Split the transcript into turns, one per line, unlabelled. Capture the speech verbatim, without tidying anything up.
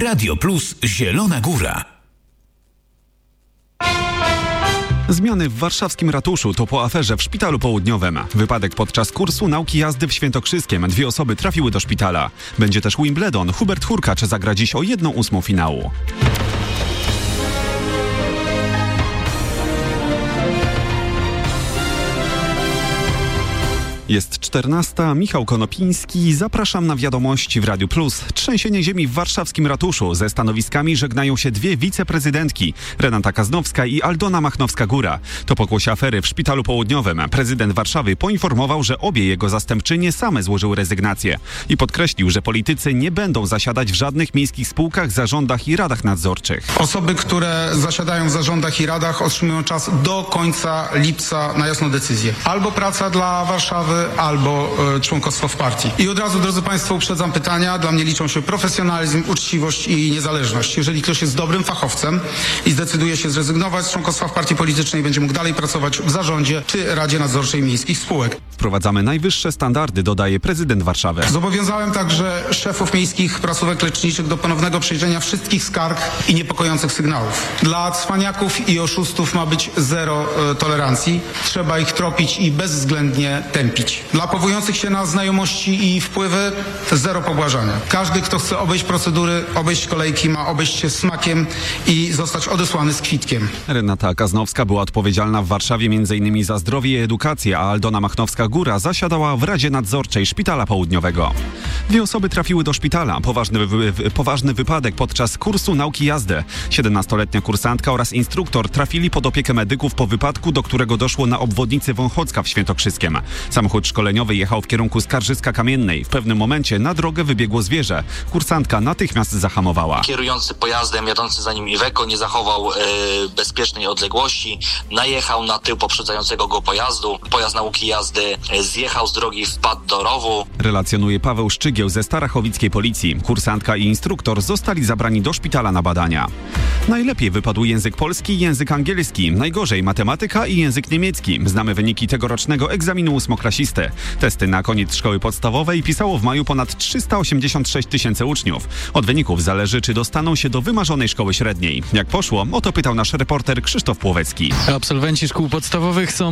Radio Plus Zielona Góra.
Zmiany w warszawskim ratuszu to po aferze w Szpitalu Południowym. Wypadek podczas kursu nauki jazdy w Świętokrzyskiem. Dwie osoby trafiły do szpitala. Będzie też Wimbledon. Hubert Hurkacz zagra dziś o jedną ósmą finału. Jest czternasta, Michał Konopiński, zapraszam na wiadomości w Radiu Plus. Trzęsienie ziemi w warszawskim ratuszu. Ze stanowiskami żegnają się dwie wiceprezydentki, Renata Kaznowska i Aldona Machnowska-Góra. To pokłosie afery w Szpitalu Południowym. Prezydent Warszawy poinformował, że obie jego zastępczynie same złożyły rezygnację i podkreślił, że politycy nie będą zasiadać w żadnych miejskich spółkach, zarządach i radach nadzorczych.
Osoby, które zasiadają w zarządach i radach, otrzymują czas do końca lipca na jasną decyzję. Albo praca dla Warszawy, albo y, członkostwo w partii. I od razu, drodzy Państwo, uprzedzam pytania. Dla mnie liczą się profesjonalizm, uczciwość i niezależność. Jeżeli ktoś jest dobrym fachowcem i zdecyduje się zrezygnować z członkostwa w partii politycznej, będzie mógł dalej pracować w zarządzie czy Radzie Nadzorczej Miejskich Spółek.
Wprowadzamy najwyższe standardy, dodaje prezydent Warszawy.
Zobowiązałem także szefów miejskich placówek leczniczych do ponownego przejrzenia wszystkich skarg i niepokojących sygnałów. Dla cwaniaków i oszustów ma być zero y, tolerancji. Trzeba ich tropić i bezwzględnie tępić. Dla powołujących się na znajomości i wpływy zero pobłażania. Każdy, kto chce obejść procedury, obejść kolejki, ma obejść się smakiem i zostać odesłany z kwitkiem.
Renata Kaznowska była odpowiedzialna w Warszawie między innymi za zdrowie i edukację, a Aldona Machnowska-Góra zasiadała w Radzie Nadzorczej Szpitala Południowego. Dwie osoby trafiły do szpitala. Poważny, wy, wy, poważny wypadek podczas kursu nauki jazdy. siedemnastoletnia kursantka oraz instruktor trafili pod opiekę medyków po wypadku, do którego doszło na obwodnicy Wąchocka w Świętokrzyskiem. Samochód szkoleniowy jechał w kierunku Skarżyska-Kamiennej. W pewnym momencie na drogę wybiegło zwierzę. Kursantka natychmiast zahamowała.
Kierujący pojazdem, jadący za nim Iveco, nie zachował e, bezpiecznej odległości. Najechał na tył poprzedzającego go pojazdu. Pojazd nauki jazdy e, zjechał z drogi, wpadł do rowu.
Relacjonuje Paweł Szczygieł ze Starachowickiej Policji. Kursantka i instruktor zostali zabrani do szpitala na badania. Najlepiej wypadł język polski i język angielski. Najgorzej matematyka i język niemiecki. Znamy wyniki tegorocznego egzaminu ósmoklasisty. Testy na koniec szkoły podstawowej pisało w maju ponad trzysta osiemdziesiąt sześć tysięcy uczniów. Od wyników zależy, czy dostaną się do wymarzonej szkoły średniej. Jak poszło? O to pytał nasz reporter Krzysztof Płowecki.
Absolwenci szkół podstawowych są